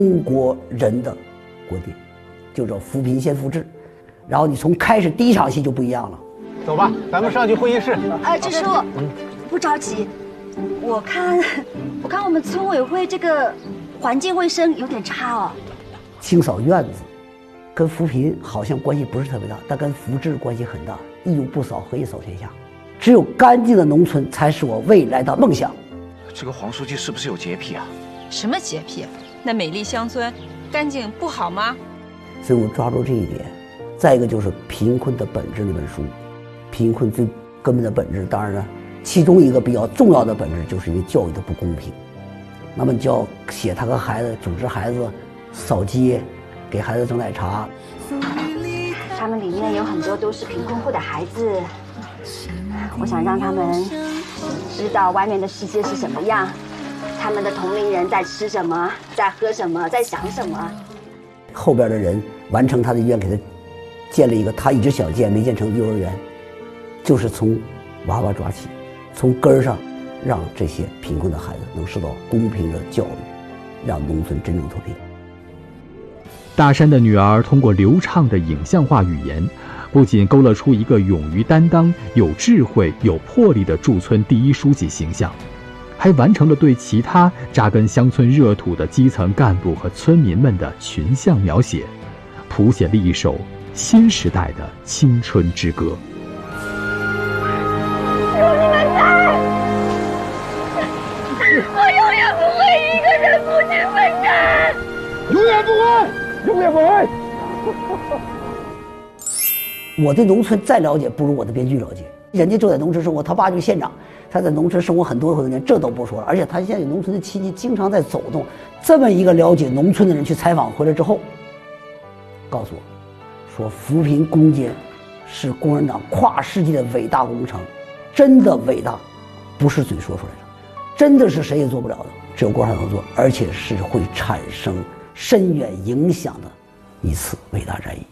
中国人的国定，就叫扶贫先富治。然后你从开始第一场戏就不一样了。 走吧，咱们上去会议室。 支书，不着急，我看我们村委会这个环境卫生有点差哦。 清扫院子，跟扶贫好像关系不是特别大，但跟福治关系很大。一屋不扫，何以扫天下？只有干净的农村才是我未来的梦想。 这个黄书记是不是有洁癖啊？ 什么洁癖？那美丽乡村，干净不好吗？ 所以我抓住这一点。再一个就是《贫困的本质》那本书，贫困最根本的本质，当然呢，其中一个比较重要的本质就是因为教育的不公平。那么就要写他和孩子组织孩子扫街，给孩子蒸奶茶。 他们里面有很多都是贫困户的孩子，我想让他们知道外面的世界是什么样，他们的同龄人在吃什么，在喝什么，在想什么。 后边的人完成他的愿，给他建了一个他一直想建没建成幼儿园，就是从娃娃抓起，从根儿上让这些贫困的孩子能受到公平的教育，让农村真正脱贫。 大山的女儿通过流畅的影像化语言，不仅勾勒出一个勇于担当、有智慧、有魄力的驻村第一书记形象，还完成了对其他扎根乡村热土的基层干部和村民们的群像描写，谱写了一首新时代的青春之歌。 有你们在，我永远不会一个人孤军奋战， 永远不会。永远不会。 我对农村再了解不如我的编剧了解。人家就在农村生活，他爸就是县长，他在农村生活很多年，这都不说了。而且他现在有农村的亲戚，经常在走动。这么一个了解农村的人去采访回来之后，告诉我，说扶贫攻坚是共产党跨世纪的伟大工程，真的伟大，不是嘴说出来的，真的是谁也做不了的，只有共产党做，而且是会产生深远影响的一次伟大战役。